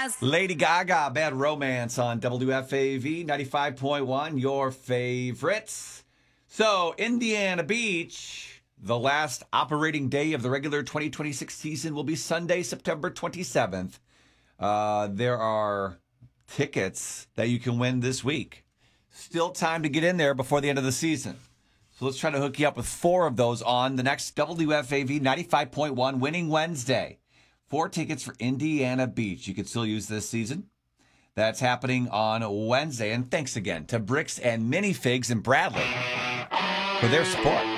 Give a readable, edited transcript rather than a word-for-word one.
Lady Gaga, Bad Romance on WFAV 95.1, your favorites. So, Indiana Beach, the last operating day of the regular 2026 season will be Sunday, September 27th. There are tickets that you can win this week. Still time to get in there before the end of the season. So let's try to hook you up with 4 of those on the next WFAV 95.1 Winning Wednesday. 4 tickets for Indiana Beach. You can still use this season. That's happening on Wednesday. And thanks again to Bricks and Minifigs in Bradley for their support.